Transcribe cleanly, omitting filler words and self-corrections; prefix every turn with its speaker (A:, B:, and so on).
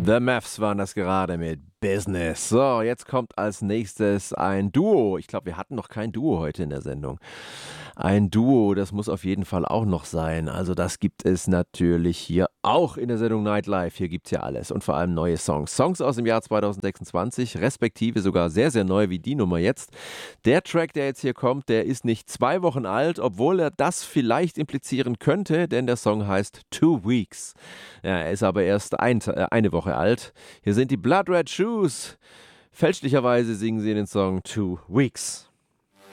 A: The Mavs waren das gerade mit Business. So, jetzt kommt als nächstes ein Duo. Ich glaube, wir hatten noch kein Duo heute in der Sendung. Ein Duo, das muss auf jeden Fall auch noch sein. Also das gibt es natürlich hier auch in der Sendung Nightlife. Hier gibt es ja alles und vor allem neue Songs. Songs aus dem Jahr 2026, respektive sogar sehr, sehr neu wie die Nummer jetzt. Der Track, der jetzt hier kommt, der ist nicht 2 Wochen alt, obwohl er das vielleicht implizieren könnte, denn der Song heißt 2 Weeks. Ja, er ist aber erst eine Woche alt. Hier sind die Blood Red Shoes. Fälschlicherweise singen sie den Song 2 Weeks.